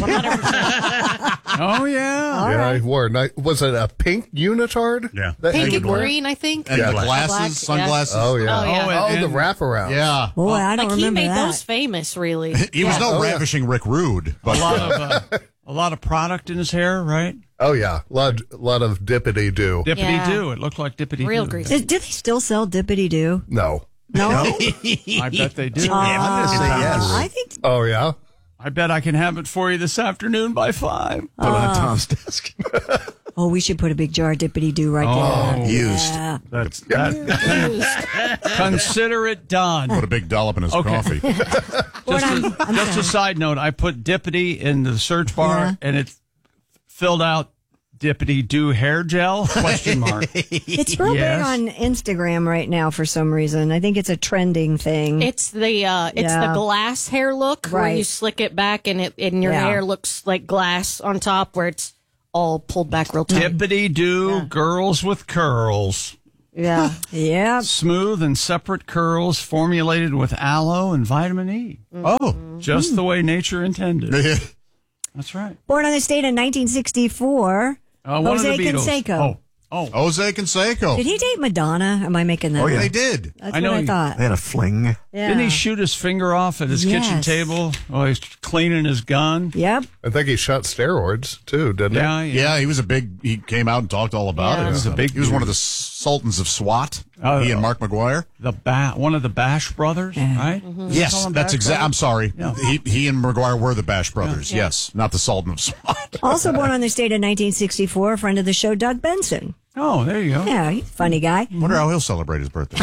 Oh, yeah. All yeah, right. I wore. ni- Was it a pink unitard? Yeah. that Pink he and would wear? green, I think. And Yeah. the Black, glasses, yeah. sunglasses. Oh yeah. Oh, yeah. Oh, and- the wraparound. Yeah. Boy, I don't Like he remember made that. those famous, really. He was Yeah. no Oh, yeah. ravishing Rick Rude, but A lot of uh, a lot of product in his hair, right? Oh yeah. A lot, lot of dippity do. Dippity Yeah. doo. It looked like dippity Real doo. greasy. Do, do they still sell Dippity Doo? No. No. I bet they do. I'm gonna say yes. I think Oh yeah. I bet I can have it for you this afternoon by five. Put it on Tom's desk. Oh, we should put a big jar of Dippity Doo right Oh, there. used. Yeah. That's that. Consider it done. put a big dollop in his Okay. coffee. Just, a, I'm just a sorry. side note, I put Dippity in the search bar Yeah. and it filled out Dippity Doo hair gel? Question mark. It's real Yes. big on Instagram right now for some reason. I think it's a trending thing. It's the uh, it's Yeah. the glass hair look where Right. you slick it back and it and your Yeah. hair looks like glass on top, where it's all pulled back real tight. Dippity Doo girls with curls. Yeah. Yeah. Smooth and separate curls formulated with aloe and vitamin E. Oh. Just the way nature intended. That's right. Born on this date in nineteen sixty-four. Uh, one Jose of the Beatles. Canseco. Oh. Oh. Jose Canseco. Did he date Madonna? Am I making that Oh, yeah. up? They did. That's I know what I he- thought. They had a fling. Yeah. Didn't he shoot his finger off at his kitchen Yes. table while he's cleaning his gun? Yep. I think he shot steroids too, didn't Yeah, he? yeah. Yeah, he was a big. He came out and talked all about Yeah. it. He was a big He was one of dude. the sultans of SWAT. Oh, he and oh. Mark McGuire. The ba- one of the Bash brothers, right? Yes, Call him that's Bash exact. I'm brothers? sorry. Yeah. He he and McGuire were the Bash brothers. Yes, not the Sultan of SWAT. Also born on this date in nineteen sixty-four, a friend of the show, Doug Benson. Oh, there you go. Yeah, he's a funny guy. Wonder how he'll celebrate his birthday.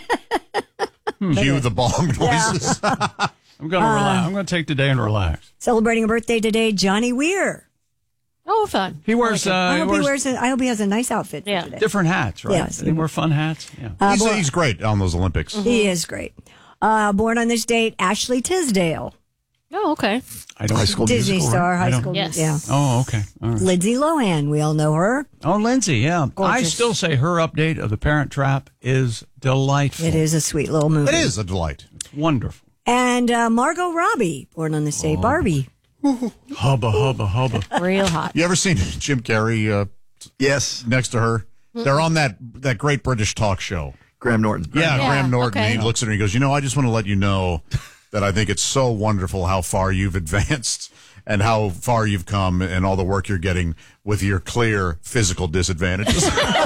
Cue the bong noises. I'm gonna relax. I'm gonna take the day and relax. Celebrating a birthday today, Johnny Weir. Oh, fun. He wears, uh, I he hope wears, he wears. A, I hope he has a nice outfit for Yeah. today. different hats, right? Yes. They wear fun hats. Yeah. Uh, he's, born- he's great on those Olympics. He is great. Uh, born on this date, Ashley Tisdale, Oh, okay. I don't. High School Disney Musical, star, right? high I don't- school. Yes. Yeah. Oh, okay. All right. Lindsay Lohan, we all know her. Oh, Lindsay, yeah. I Gorgeous. still say her update of The Parent Trap is delightful. It is a sweet little movie. It is a delight. It's wonderful. And uh, Margot Robbie, born on this Oh. day, Barbie. Hubba, hubba, hubba. Real hot. You ever seen Jim Carrey uh, Yes. next to her? They're on that that great British talk show. Graham Norton. Yeah, Yeah, Graham Norton. okay. He looks at her and he goes, "You know, I just want to let you know that I think it's so wonderful how far you've advanced and how far you've come and all the work you're getting with your clear physical disadvantages."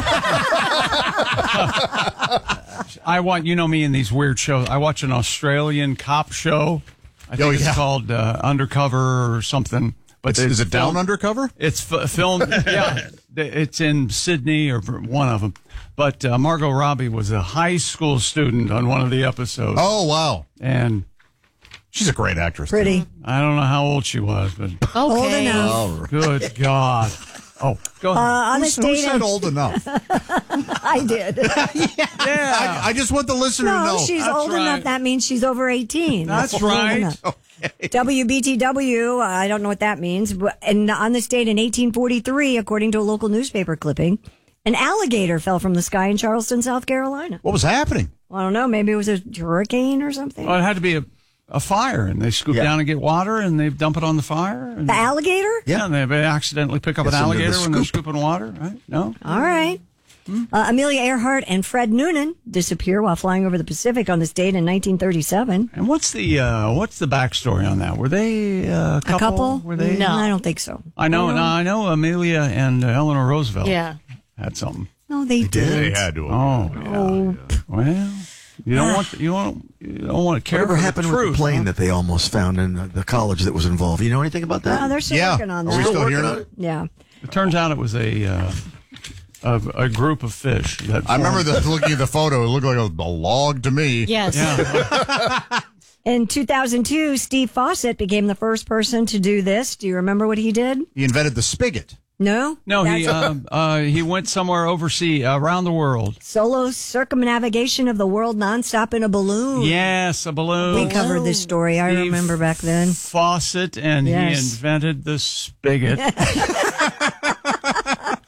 I want, you know me in these weird shows. I watch an Australian cop show. I think Oh, it's yeah. called uh, Undercover or something. But It's- they is it Down film- Undercover? It's f- filmed. Yeah, it's in Sydney or one of them. But uh, Margot Robbie was a high school student on one of the episodes. Oh, wow. And she's a great actress. Pretty. I don't know how old she was, but Old Okay. enough. good God. Oh, go Uh, ahead. on Who, this who date, said old enough? I did. I, I just want the listener to No, know. she's That's old right. enough. That means she's over eighteen. That's old right. enough. W B T W, I don't know what that means. But, and on this date in eighteen forty-three, according to a local newspaper clipping, an alligator fell from the sky in Charleston, South Carolina. What was happening? I don't know. Maybe it was a hurricane or something. Well, it had to be a, a fire, and they scoop Yeah. down and get water, and they dump it on the fire. And, The alligator? yeah, and they they accidentally pick up Gets an into the alligator when they're scoop. scooping water, right? No? All right. Uh, Amelia Earhart and Fred Noonan disappear while flying over the Pacific on this date in nineteen thirty-seven. And what's the uh, what's the backstory on that? Were they uh, a couple? A couple? Were they? No. I don't think so. I know. No. No, I know. Amelia and uh, Eleanor Roosevelt. Yeah. had something. No, they, did. didn't. They had to. have. Oh, yeah. Oh. Well, you don't want you want you don't want to care Whatever for happened the with truth, the plane huh? that they almost found in uh, the college that was involved? You know anything about that? No, they're still Yeah. working on Are that. we still working hearing on it? it? Yeah. It turns out it was a uh, a, a group of fish. That I remember formed- the, looking at the photo. It looked like a, a log to me. Yes. Yeah. In two thousand two, Steve Fawcett became the first person to do this. Do you remember what he did? He invented the spigot. No? No, he That's um, uh, he went somewhere overseas, around the world. solo circumnavigation of the world nonstop in a balloon. Yes, a balloon. We covered this story. I Steve remember back then. Fawcett, and Yes. he invented the spigot.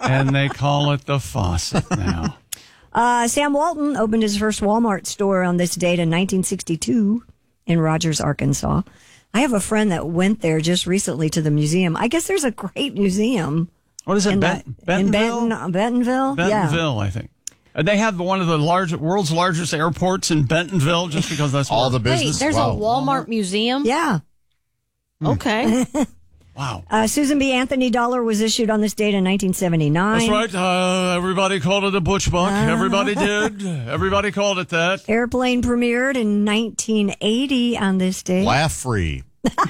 and they call it the faucet now. Uh, Sam Walton opened his first Walmart store on this date in nineteen sixty-two in Rogers, Arkansas. I have a friend that went there just recently to the museum. I guess there's a great museum. What is it, in, Bet- the, in Benton, Bentonville? Bentonville, yeah. I think. And they have one of the large, world's largest airports in Bentonville just because that's all where the business. Wait, there's wow. a Walmart museum? Yeah. Okay. Wow. Uh, Susan B. Anthony Dollar was issued on this date in nineteen seventy-nine. That's right. Uh, everybody called it a butch buck. Uh, everybody did. Everybody called it that. Airplane premiered in nineteen eighty on this date. Laugh free.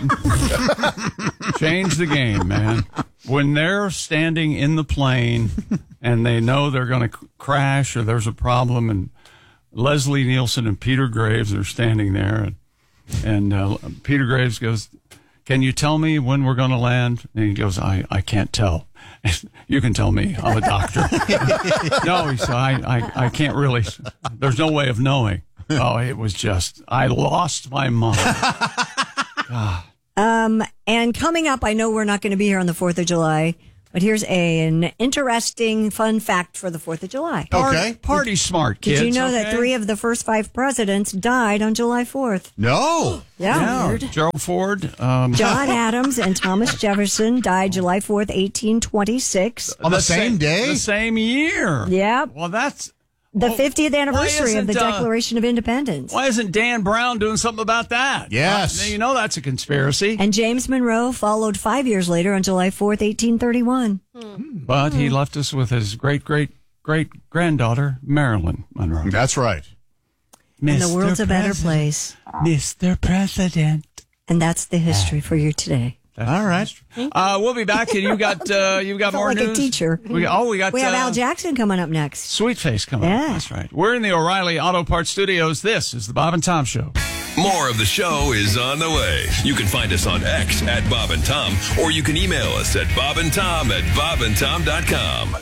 Change the game, man. When they're standing in the plane and they know they're going to c- crash or there's a problem, and Leslie Nielsen and Peter Graves are standing there, and, and uh, Peter Graves goes, "Can you tell me when we're going to land?" And he goes, I, I can't tell. You can tell me. I'm a doctor. No, he said, I, I, I can't really. There's no way of knowing. Oh, it was just, I lost my mind. God. Um, and coming up, I know we're not going to be here on the fourth of July, but here's a, an interesting, fun fact for the fourth of July. Okay. Party smart, kids. Did you know okay? that three of the first five presidents died on July fourth? No. Yeah. Yeah. Gerald Ford. Um, John Adams and Thomas Jefferson died July fourth, eighteen twenty-six. On the same day? The same year. Yep. Well, that's... The Oh, fiftieth anniversary of the isn't, uh, Declaration of Independence. Why isn't Dan Brown doing something about that? Yes. Uh, you know that's a conspiracy. And James Monroe followed five years later on July fourth, eighteen thirty-one. But he left us with his great, great, great granddaughter, Marilyn Monroe. That's right. And the world's a better place. Mister President. And that's the history for you today. All right. Uh, we'll be back, and you got uh, you got Felt more like news. a teacher. We, oh, we got. We have uh, Al Jackson coming up next. Sweet Face coming Yeah. up. That's right. We're in the O'Reilly Auto Parts Studios. This is the Bob and Tom Show. More of the show is on the way. You can find us on X at Bob and Tom, or you can email us at bob and tom at bob and tom dot com.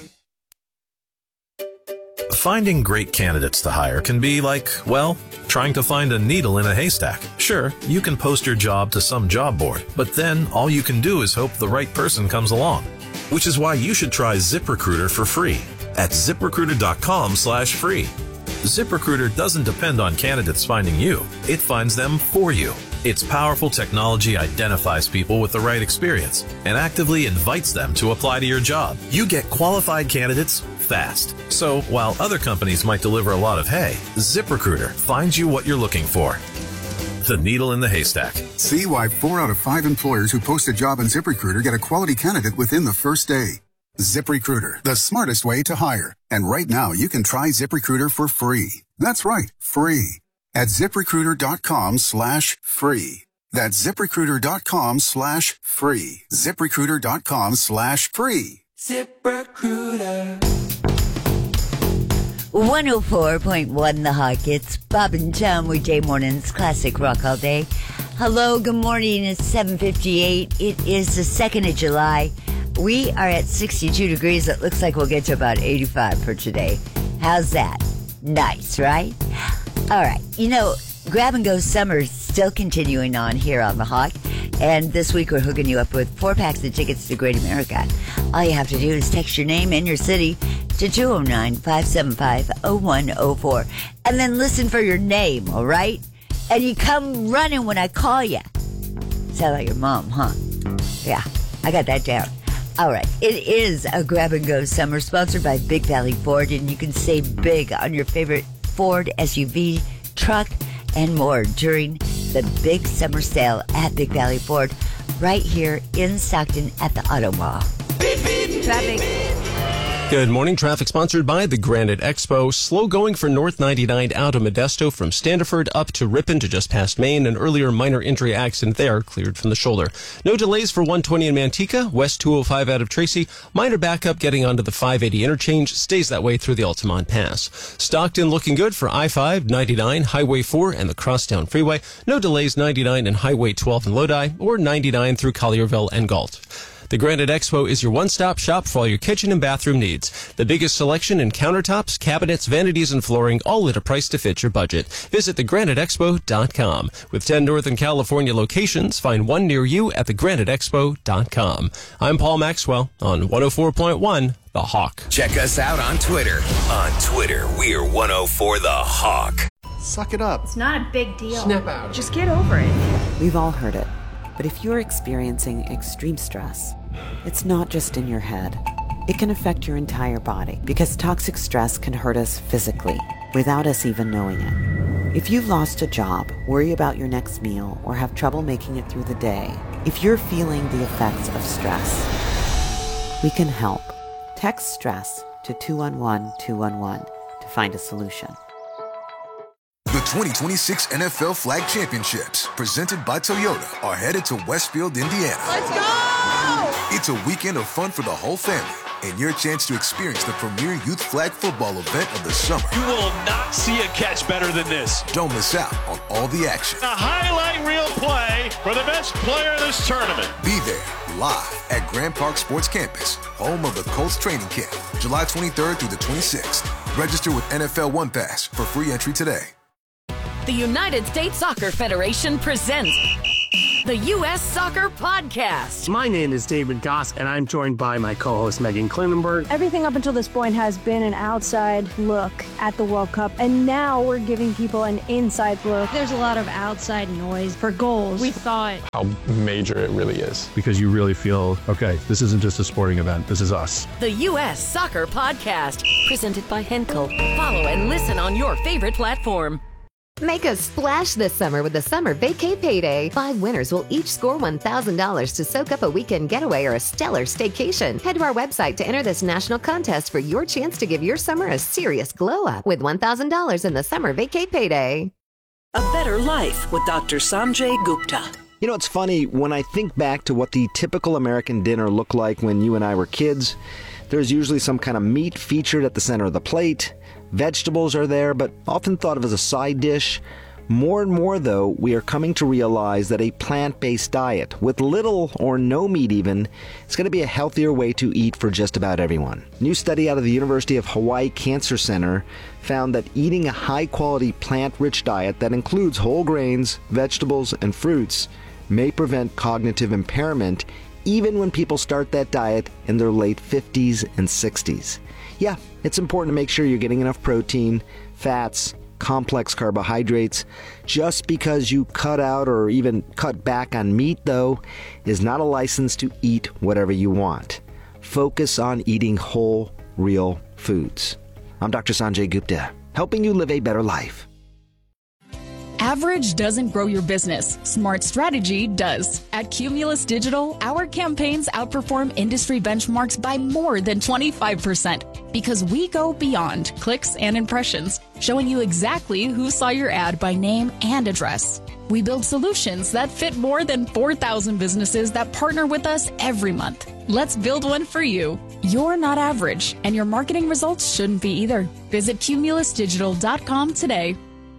Finding great candidates to hire can be like, well, trying to find a needle in a haystack. Sure, you can post your job to some job board, but then all you can do is hope the right person comes along. Which is why you should try ZipRecruiter for free at ziprecruiter.com slash free. ZipRecruiter doesn't depend on candidates finding you. It finds them for you. Its powerful technology identifies people with the right experience and actively invites them to apply to your job. You get qualified candidates fast. So while other companies might deliver a lot of hay, ZipRecruiter finds you what you're looking for. The needle in the haystack. See why four out of five employers who post a job on ZipRecruiter get a quality candidate within the first day. ZipRecruiter, the smartest way to hire. And right now, you can try ZipRecruiter for free. That's right, free. At ZipRecruiter.com slash free. That's ZipRecruiter.com slash free. ZipRecruiter.com slash free. ZipRecruiter. one oh four point one The Hawk. It's Bob and Tom weekday mornings, classic rock all day. Hello, good morning. It's seven fifty-eight. It is the second of July. We are at sixty-two degrees. It looks like we'll get to about eighty-five for today. How's that? Nice, right? All right. You know, grab and go summer is still continuing on here on The Hawk. And this week we're hooking you up with four packs of tickets to Great America. All you have to do is text your name and your city to two oh nine, five seven five, oh one oh four. And then listen for your name, all right? And you come running when I call you. Sound like your mom, huh? Yeah, I got that down. All right. It is a grab and go summer sponsored by Big Valley Ford, and you can save big on your favorite Ford S U V, truck, and more during the big summer sale at Big Valley Ford right here in Stockton at the Auto Mall. Traffic. Good morning. Traffic sponsored by the Granite Expo. Slow going for North ninety-nine out of Modesto from Standiford up to Ripon to just past Maine. An earlier minor injury accident there cleared from the shoulder. No delays for one twenty in Manteca. West two oh five out of Tracy. Minor backup getting onto the five eighty interchange. Stays that way through the Altamont Pass. Stockton looking good for I five, ninety-nine, Highway four, and the Crosstown Freeway. No delays ninety-nine and Highway twelve in Lodi or ninety-nine through Collierville and Galt. The Granite Expo is your one-stop shop for all your kitchen and bathroom needs. The biggest selection in countertops, cabinets, vanities, and flooring, all at a price to fit your budget. Visit the granite expo dot com. With ten Northern California locations, find one near you at the granite expo dot com. I'm Paul Maxwell on one oh four point one The Hawk. Check us out on Twitter. On Twitter, we're one oh four The Hawk. Suck it up. It's not a big deal. Snap out. Just get over it. We've all heard it. But if you're experiencing extreme stress, it's not just in your head. It can affect your entire body because toxic stress can hurt us physically without us even knowing it. If you've lost a job, worry about your next meal, or have trouble making it through the day, if you're feeling the effects of stress, we can help. Text STRESS to two one one two one one to find a solution. The twenty twenty-six N F L Flag Championships, presented by Toyota, are headed to Westfield, Indiana. Let's go! It's a weekend of fun for the whole family, and your chance to experience the premier youth flag football event of the summer. You will not see a catch better than this. Don't miss out on all the action. A highlight reel play for the best player in this tournament. Be there, live at Grand Park Sports Campus, home of the Colts training camp, July twenty-third through the twenty-sixth. Register with N F L One Pass for free entry today. The United States Soccer Federation presents the U S Soccer Podcast. My name is David Goss, and I'm joined by my co-host Megan Klinenberg. Everything up until this point has been an outside look at the World Cup, and now we're giving people an inside look. There's a lot of outside noise for goals. We thought how major it really is, because you really feel, okay, this isn't just a sporting event, this is us. The U S Soccer Podcast, presented by Henkel. Follow and listen on your favorite platform. Make a splash this summer with the Summer Vacay Payday. Five winners will each score one thousand dollars to soak up a weekend getaway or a stellar staycation. Head to our website to enter this national contest for your chance to give your summer a serious glow-up with one thousand dollars in the Summer Vacay Payday. A Better Life with Doctor Sanjay Gupta. You know, it's funny, when I think back to what the typical American dinner looked like when you and I were kids, there's usually some kind of meat featured at the center of the plate. Vegetables are there, but often thought of as a side dish. More and more, though, we are coming to realize that a plant-based diet, with little or no meat even, is going to be a healthier way to eat for just about everyone. A new study out of the University of Hawaii Cancer Center found that eating a high-quality plant-rich diet that includes whole grains, vegetables, and fruits may prevent cognitive impairment even when people start that diet in their late fifties and sixties. Yeah, it's important to make sure you're getting enough protein, fats, complex carbohydrates. Just because you cut out or even cut back on meat, though, is not a license to eat whatever you want. Focus on eating whole, real foods. I'm Doctor Sanjay Gupta, helping you live a better life. Average doesn't grow your business. Smart strategy does. At Cumulus Digital, our campaigns outperform industry benchmarks by more than twenty-five percent because we go beyond clicks and impressions, showing you exactly who saw your ad by name and address. We build solutions that fit more than four thousand businesses that partner with us every month. Let's build one for you. You're not average, and your marketing results shouldn't be either. Visit cumulus digital dot com today.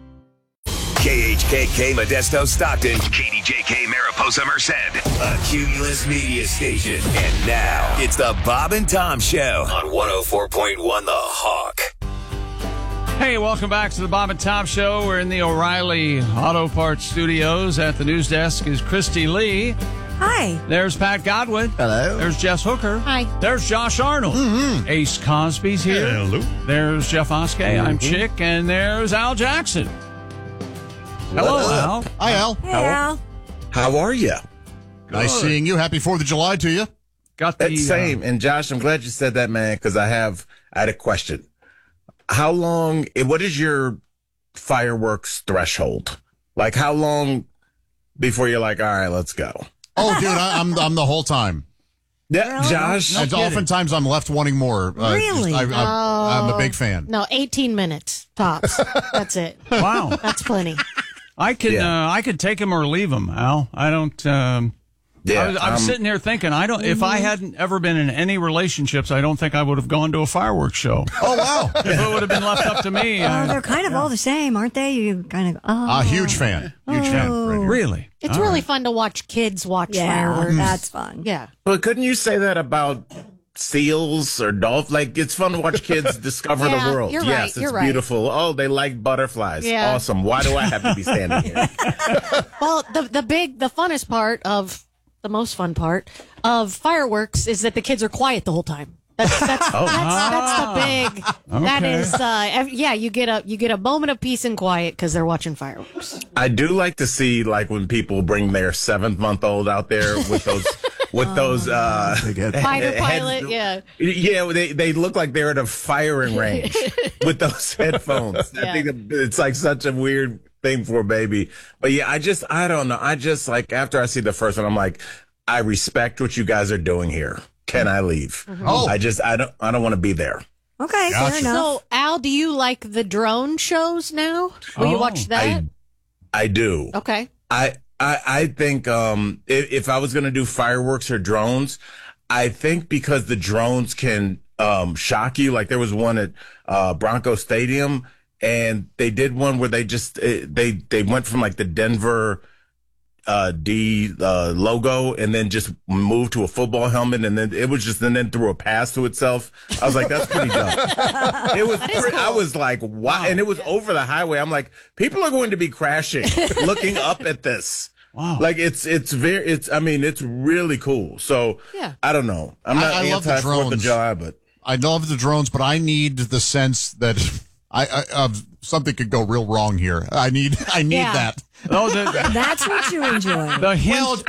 K H K K Modesto Stockton, K D J K Mariposa Merced, a Cumulus media station. And now, it's the Bob and Tom Show on one oh four point one The Hawk. Hey, welcome back to the Bob and Tom Show. We're in the O'Reilly Auto Parts Studios. At the news desk is Christy Lee. Hi. There's Pat Godwin. Hello. There's Jess Hooker. Hi. There's Josh Arnold. Mm-hmm. Ace Cosby's here. Hello. There's Jeff Oskey. Mm-hmm. I'm Chick. And there's Al Jackson. Hello, Al. Hi, Al. Hey, Al. How are you? Nice Good. seeing you. Happy fourth of July to you. Got the That same. uh, and Josh, I'm glad you said that, man, because I have I had a question. How long? What is your fireworks threshold? Like, how long before you're like, all right, let's go? Oh, dude, I, I'm I'm the whole time. Yeah, Really? Josh. And oftentimes I'm left wanting more. Uh, Really? just- I, I, I'm a big fan. No, eighteen minutes tops. That's it. Wow. That's plenty. I could Yeah. uh, I could take him or leave him, Al. I don't. Um, Yeah, I was, I was um, sitting here thinking, I don't. If I hadn't ever been in any relationships, I don't think I would have gone to a fireworks show. Oh, wow. If it would have been left up to me, Oh, I- they're kind of all the same, aren't they? You kind of. Oh. A huge fan. Huge fan. Right here. really. It's All really right. fun to watch kids watch Yeah, fireworks. that's fun. Yeah. But couldn't you say that about seals or dolphins? Like, it's fun to watch kids discover Yeah, the world. you're yes, right, it's you're right. beautiful. Oh, they like butterflies. Yeah. Awesome. Why do I have to be standing here? Well, the the big, the funnest part of the most fun part of fireworks is that the kids are quiet the whole time. That's that's Oh. that's, that's the big. That Okay. is, uh, ev- yeah. You get a you get a moment of peace and quiet because they're watching fireworks. I do like to see like when people bring their seventh month old out there with those with those uh Fighter heads- pilot, yeah. Yeah, they they look like they're at a firing range with those headphones. I Yeah. think it's like such a weird thing for a baby. But yeah, I just I don't know. I just like after I see the first one, I'm like, I respect what you guys are doing here. Can I leave? Oh. I just I don't I don't want to be there. Okay, fair enough. So, Al, do you like the drone shows now? Will you watch that? I, I do. Okay. I I, I think um, if, if I was going to do fireworks or drones, I think because the drones can um, shock you. Like there was one at uh, Bronco Stadium, and they did one where they just eh, they they went from like the Denver uh, D uh, logo and then just moved to a football helmet, and then it was just and then threw a pass to itself. I was like, that's pretty dumb. It was. Pretty, I was like, wow, and it was over the highway. I'm like, people are going to be crashing, looking up at this. Wow. Like it's it's very it's I mean it's really cool. So yeah. I don't know. I'm not I, I love the anti Fourth of drones. July, but I love the drones, but I need the sense that I, I uh, something could go real wrong here. I need I need Yeah. that. Oh, the, That's what you enjoy. the hint.